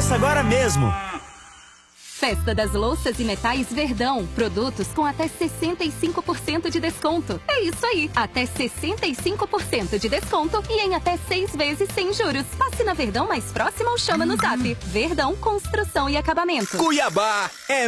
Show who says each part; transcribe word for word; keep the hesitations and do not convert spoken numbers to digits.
Speaker 1: Peça agora mesmo.
Speaker 2: Festa das Louças e Metais Verdão. Produtos com até sessenta e cinco por cento de desconto. É isso aí, até sessenta e cinco por cento de desconto e em até seis vezes sem juros. Passe na Verdão mais próxima ou chama no Zap. Verdão Construção e Acabamento.
Speaker 1: Cuiabá é